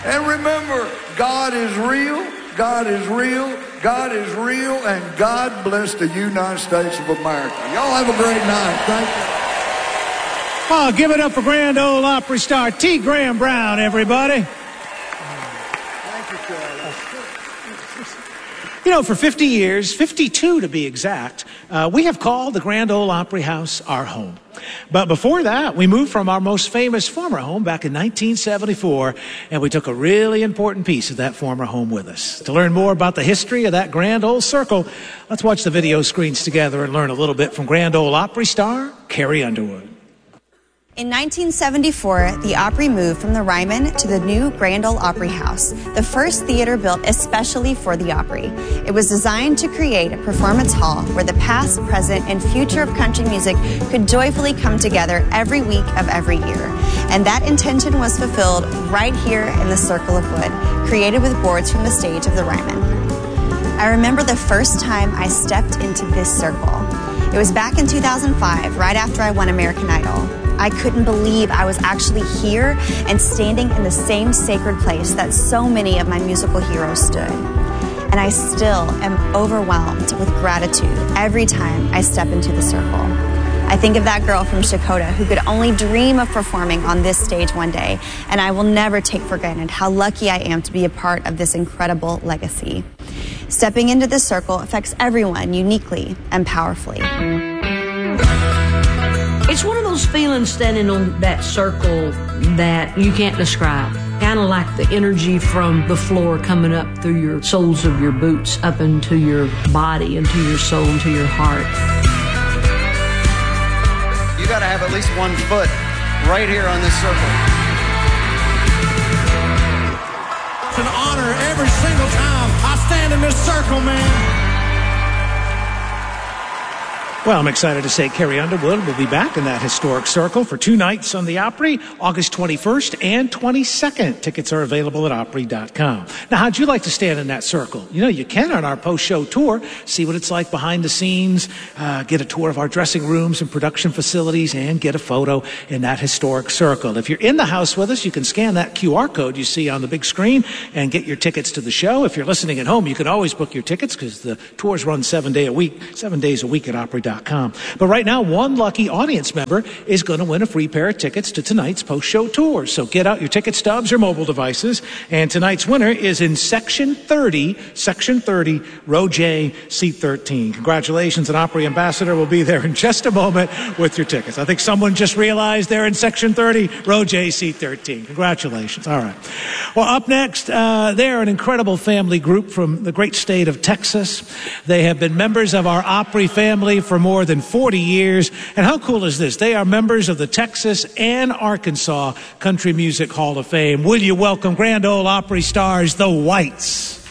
And remember, God is real, God is real, God is real, and God bless the United States of America. Y'all have a great night. Thank you. Oh, give it up for Grand Ole Opry star T. Graham Brown, everybody. Thank you, Charlie. You know, for 50 years, 52 to be exact, we have called the Grand Ole Opry House our home. But before that, we moved from our most famous former home back in 1974, and we took a really important piece of that former home with us. To learn more about the history of that Grand Ole Circle, let's watch the video screens together and learn a little bit from Grand Ole Opry star Carrie Underwood. In 1974, the Opry moved from the Ryman to the new Grand Ole Opry House, the first theater built especially for the Opry. It was designed to create a performance hall where the past, present, and future of country music could joyfully come together every week of every year. And that intention was fulfilled right here in the Circle of Wood, created with boards from the stage of the Ryman. I remember the first time I stepped into this circle. It was back in 2005, right after I won American Idol. I couldn't believe I was actually here and standing in the same sacred place that so many of my musical heroes stood. And I still am overwhelmed with gratitude every time I step into the circle. I think of that girl from Shakota who could only dream of performing on this stage one day, and I will never take for granted how lucky I am to be a part of this incredible legacy. Stepping into this circle affects everyone uniquely and powerfully. It's one of those feelings standing on that circle that you can't describe. Kind of like the energy from the floor coming up through your soles of your boots, up into your body, into your soul, into your heart. You got to have at least 1 foot right here on this circle. It's an honor every single time I stand in this circle, man. Well, I'm excited to say Carrie Underwood will be back in that historic circle for 2 nights on the Opry, August 21st and 22nd. Tickets are available at Opry.com. Now, how'd you like to stand in that circle? You know, you can on our post-show tour, see what it's like behind the scenes, get a tour of our dressing rooms and production facilities, and get a photo in that historic circle. If you're in the house with us, you can scan that QR code you see on the big screen and get your tickets to the show. If you're listening at home, you can always book your tickets because the tours run 7 days a week at Opry.com. But right now, one lucky audience member is going to win a free pair of tickets to tonight's post-show tour. So get out your ticket stubs or mobile devices. And tonight's winner is in Section 30, Row J, Seat 13. Congratulations, an Opry ambassador will be there in just a moment with your tickets. I think someone just realized they're in Section 30, Row J, Seat 13. Congratulations. All right. Well, up next, they're an incredible family group from the great state of Texas. They have been members of our Opry family for more than 40 years. And how cool is this? They are members of the Texas and Arkansas Country Music Hall of Fame. Will you welcome Grand Ole Opry stars, the Whites?